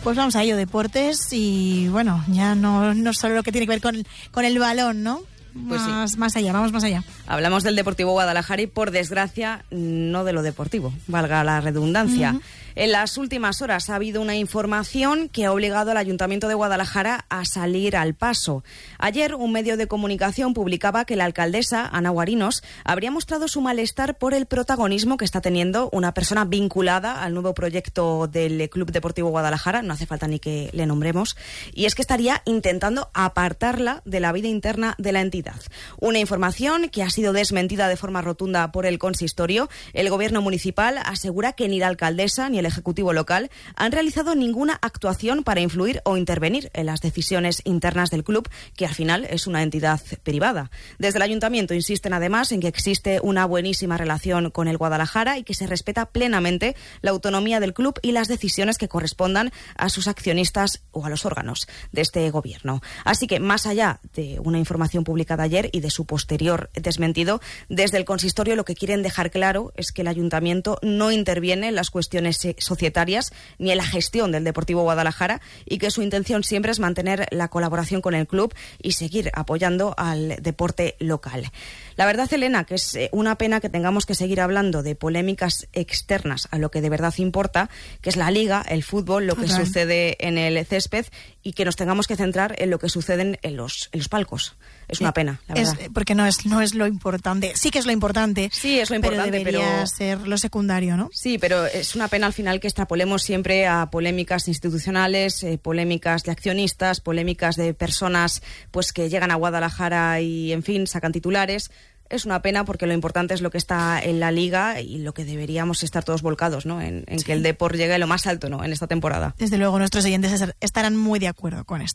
Pues vamos a ello, deportes, y bueno, ya no solo lo que tiene que ver con el balón, ¿no? Pues más allá, vamos más allá. Hablamos del Deportivo Guadalajara y, por desgracia, no de lo deportivo, valga la redundancia. Uh-huh. En las últimas horas ha habido una información que ha obligado al Ayuntamiento de Guadalajara a salir al paso. Ayer, un medio de comunicación publicaba que la alcaldesa, Ana Guarinos, habría mostrado su malestar por el protagonismo que está teniendo una persona vinculada al nuevo proyecto del Club Deportivo Guadalajara, no hace falta ni que le nombremos, y es que estaría intentando apartarla de la vida interna de la entidad. Una información que ha sido desmentida de forma rotunda por el consistorio. El gobierno municipal asegura que ni la alcaldesa ni el ejecutivo local han realizado ninguna actuación para influir o intervenir en las decisiones internas del club, que al final es una entidad privada. Desde el ayuntamiento insisten además en que existe una buenísima relación con el Guadalajara y que se respeta plenamente la autonomía del club y las decisiones que correspondan a sus accionistas o a los órganos de este gobierno. Así que, más allá de una información publicada ayer y de su posterior desmentido, desde el consistorio lo que quieren dejar claro es que el ayuntamiento no interviene en las cuestiones societarias ni en la gestión del Deportivo Guadalajara, y que su intención siempre es mantener la colaboración con el club y seguir apoyando al deporte local. La verdad, Elena, que es una pena que tengamos que seguir hablando de polémicas externas a lo que de verdad importa, que es la liga, el fútbol, lo que sucede en el césped, y que nos tengamos que centrar en lo que sucede en los palcos. Es una pena, la verdad. Porque no es lo importante. Sí que es lo importante. Sí, es lo importante, pero debería ser lo secundario, ¿no? Sí, pero es una pena al final que extrapolemos siempre a polémicas institucionales, polémicas de accionistas, polémicas de personas pues que llegan a Guadalajara y, en fin, sacan titulares. Es una pena porque lo importante es lo que está en la liga y lo que deberíamos estar todos volcados, ¿no? En que el deporte llegue a lo más alto, ¿no? En esta temporada. Desde luego nuestros oyentes estarán muy de acuerdo con esto.